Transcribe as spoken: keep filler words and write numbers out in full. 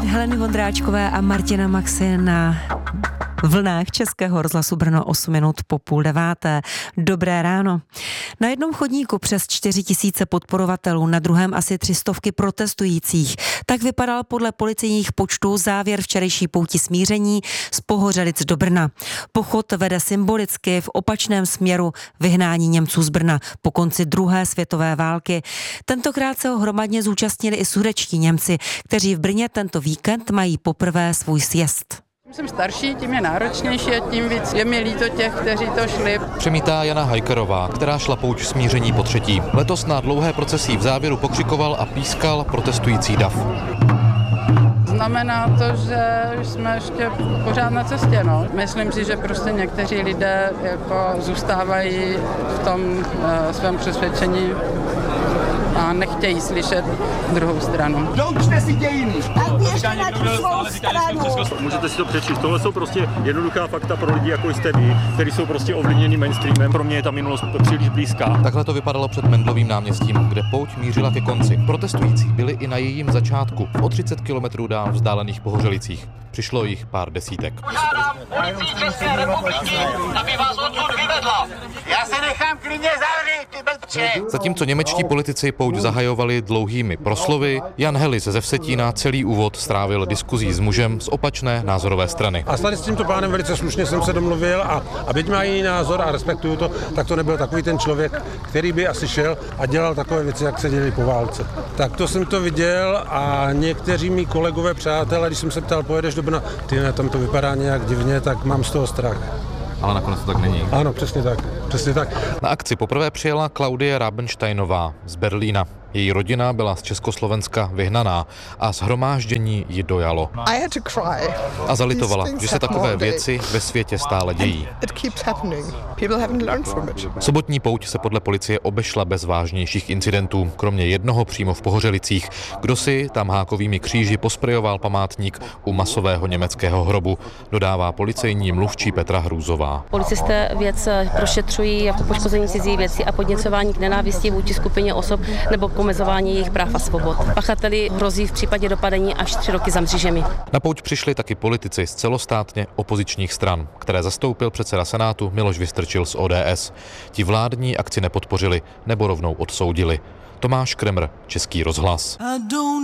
Heleny Vondráčkové a Martina Maxy na vlnách Českého rozhlasu Brno osm minut po půl deváté. Dobré ráno. Na jednom chodníku přes čtyři tisíce podporovatelů, na druhém asi tři stovky protestujících. Tak vypadal podle policejních počtů závěr včerejší pouti smíření z Pohořelic do Brna. Pochod vede symbolicky v opačném směru vyhnání Němců z Brna po konci druhé světové války. Tentokrát se ho hromadně zúčastnili i sudetští Němci, kteří v Brně tento víkend mají poprvé svůj sjezd. Jsem starší, tím je náročnější a tím víc je mi líto těch, kteří to šli. Přemítá Jana Hajkerová, která šla pouť smíření po třetí. Letos na dlouhé procesí v závěru pokřikoval a pískal protestující dav. Znamená to, že jsme ještě pořád na cestě. No. Myslím si, že prostě někteří lidé jako zůstávají v tom uh, svém přesvědčení a nechtějí slyšet druhou stranu. Doučte si dějiny! A běžte na tu svou stranu! Můžete si to přečíst. Tohle jsou prostě jednoduchá fakta pro lidi, jako jste vy, kteří jsou prostě ovlivněni mainstreamem. Pro mě je ta minulost příliš blízká. Takhle to vypadalo před Mendlovým náměstím, kde pouť mířila ke konci. Protestující byli i na jejím začátku, o třicet kilometrů dál vzdálených Pohořelicích. Přišlo jich pár desítek. Požádám policii České republiky, aby vás odtud vyvedla. Já se nechám klidně zavřít, ty blbče. Zatímco němečtí politici pouť zahajovali dlouhými proslovy, Jan Helis ze Vsetína celý úvod strávil diskuzí s mužem z opačné názorové strany. A tady s tímto pánem velice slušně jsem se domluvil a, a byť má jiný názor a respektuju to, tak to nebyl takový ten člověk, který by asi šel a dělal takové věci, jak se děli po válce. Tak to jsem to viděl a někteří mý kolegové, přátelé, když jsem se ptal, pojedeš do Brna, ty ne, tam to vypadá nějak divně, tak mám z toho strach. Ale nakonec to tak není. Ano, přesně tak, přesně tak. Na akci poprvé přijela Klaudie Rabensteinová z Berlína. Její rodina byla z Československa vyhnaná a shromáždění ji dojalo. A zalitovala, že se takové věci ve světě stále dějí. Sobotní pouť se podle policie obešla bez vážnějších incidentů, kromě jednoho přímo v Pohořelicích. Kdo si tam hákovými kříži posprejoval památník u masového německého hrobu, dodává policejní mluvčí Petra Hrůzová. Policisté věc prošetřují jako poškození cizí věci a podněcování k nenávisti vůči skupině osob nebo omezování jejich práv a svobod. Pachateli hrozí v případě dopadení až tři roky za mřížemi. Na pouť přišli taky politici z celostátně opozičních stran, které zastoupil předseda Senátu Miloš Vystrčil z O D S. Ti vládní akci nepodpořili nebo rovnou odsoudili. Tomáš Kremr, Český rozhlas.